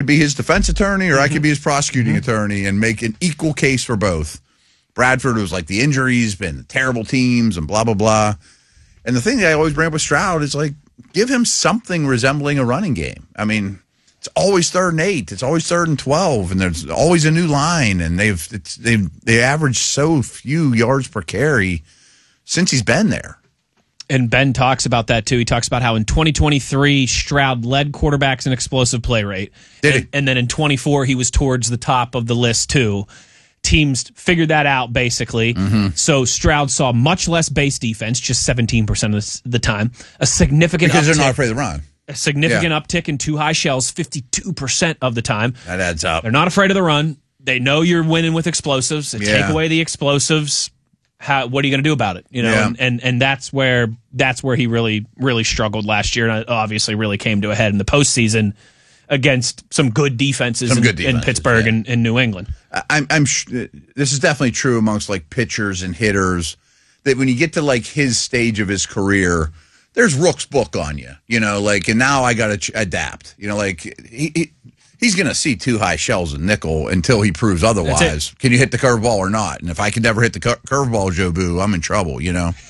be his defense attorney or I could be his prosecuting attorney and make an equal case for both. Bradford was like the injuries, been terrible teams and blah, blah, blah. And the thing that I always bring up with Stroud is like, give him something resembling a running game. I mean, it's always 3rd and 8. It's always 3rd and 12, and there's always a new line. And they average so few yards per carry since he's been there. And Ben talks about that, too. He talks about how in 2023, Stroud led quarterbacks in explosive play rate. And then in 24, he was towards the top of the list, too. Teams figured that out, basically. So Stroud saw much less base defense, just 17% of the time. A significant Because uptick, they're not afraid to run. A significant uptick in too high shells, 52% of the time. That adds up. They're not afraid of the run. They know you're winning with explosives. They take away the explosives. What are you going to do about it? You know, and that's where he really struggled last year, and obviously really came to a head in the postseason against some good defenses, in Pittsburgh and New England. I'm this is definitely true amongst like pitchers and hitters that when you get to like his stage of his career, there's Rook's book on you, you know, like, and now I got to adapt, you know, like he's going to see too high shells in nickel until he proves otherwise. Can you hit the curveball or not? And if I can never hit the curveball, Jobu, I'm in trouble, you know.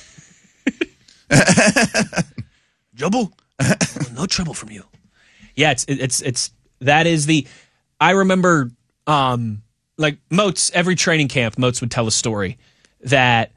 Jobu, no trouble from you. Yeah, it's that is the. I remember, like Moats, every training camp, Moats would tell a story that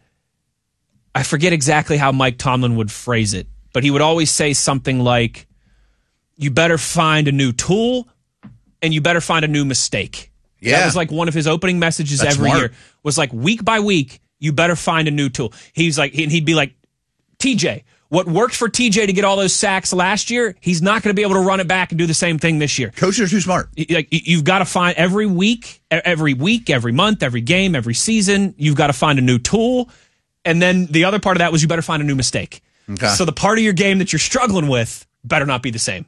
I forget exactly how Mike Tomlin would phrase it, but he would always say something like, "You better find a new tool, and you better find a new mistake." Yeah, that was like one of his opening messages every year. Was like week by week, you better find a new tool. He's like, and he'd be like, TJ. What worked for TJ to get all those sacks last year, he's not going to be able to run it back and do the same thing this year. Coaches are too smart. Like, you've got to find every week, every month, every game, every season, you've got to find a new tool. And then the other part of that was you better find a new mistake. Okay. So the part of your game that you're struggling with better not be the same.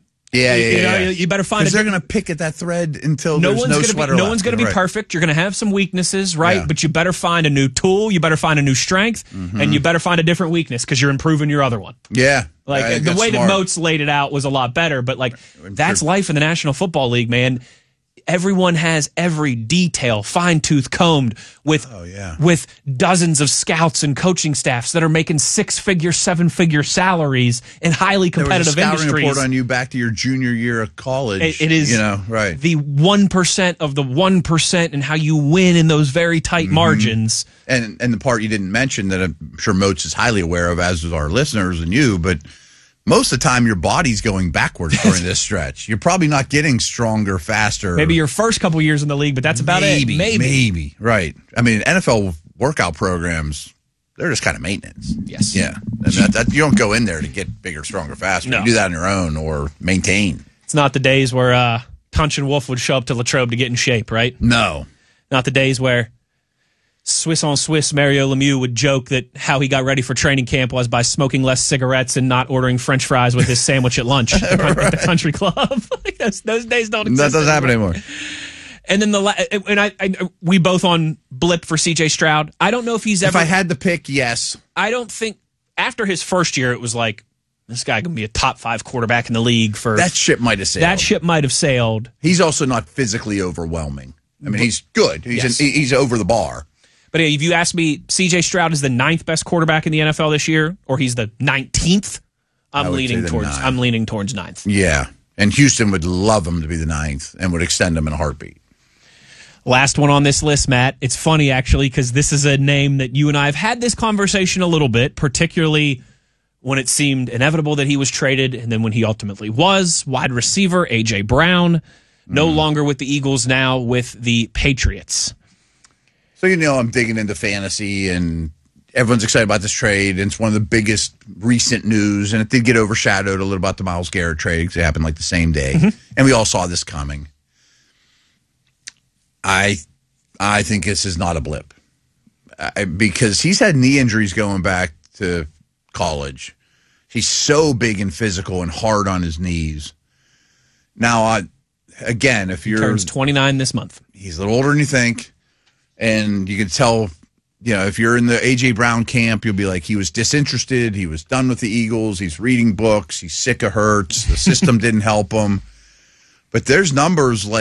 You better find it. Because they're going to pick at that thread until there's no sweater left. No one's going to be perfect. You're going to have some weaknesses, right? Yeah. But you better find a new tool. You better find a new strength. And you better find a different weakness because you're improving your other one. Yeah. Like the way that Moats laid it out was a lot better. But like that's life in the National Football League, man. Everyone has every detail fine-tooth combed with dozens of scouts and coaching staffs that are making 6-figure, 7-figure salaries in highly competitive industries. There was a scouting report industries. on you back to your junior year of college. It is, you know, right. The 1% of the 1% and how you win in those very tight margins. And the part you didn't mention that I'm sure Moats is highly aware of, as is our listeners and you, but most of the time, your body's going backwards during this stretch. You're probably not getting stronger, faster. Maybe your first couple years in the league, but that's about it. Maybe. Right. I mean, NFL workout programs, they're just kind of maintenance. Yes. Yeah. And that you don't go in there to get bigger, stronger, faster. No. You do that on your own or maintain. It's not the days where Tunch and Wolf would show up to Latrobe to get in shape, right? No. Not the days where Swiss on Swiss Mario Lemieux would joke that how he got ready for training camp was by smoking less cigarettes and not ordering French fries with his sandwich at lunch at the country club. Like those days don't exist. That doesn't happen anymore. And then we both on blip for CJ Stroud. I don't know if he's ever. If I had to pick, yes. I don't think after his first year it was like this guy can be a top 5 quarterback in the league for that ship might have sailed. That ship might have sailed. He's also not physically overwhelming. I mean, he's good. He's over the bar. But if you ask me, C.J. Stroud is the 9th best quarterback in the NFL this year, or he's the 19th, I'm leaning towards 9th. Yeah, and Houston would love him to be the 9th and would extend him in a heartbeat. Last one on this list, Matt. It's funny, actually, because this is a name that you and I have had this conversation a little bit, particularly when it seemed inevitable that he was traded, and then when he ultimately was. Wide receiver, A.J. Brown, no longer with the Eagles, now with the Patriots. So, you know, I'm digging into fantasy, and everyone's excited about this trade. And it's one of the biggest recent news, and it did get overshadowed a little about the Myles Garrett trade because it happened like the same day. And we all saw this coming. I think this is not a blip because he's had knee injuries going back to college. He's so big and physical and hard on his knees. Now, again, if you're... He turns 29 this month. He's a little older than you think. And you can tell, you know, if you're in the A.J. Brown camp, you'll be like, he was disinterested. He was done with the Eagles. He's reading books. He's sick of Hurts. The system didn't help him. But there's numbers like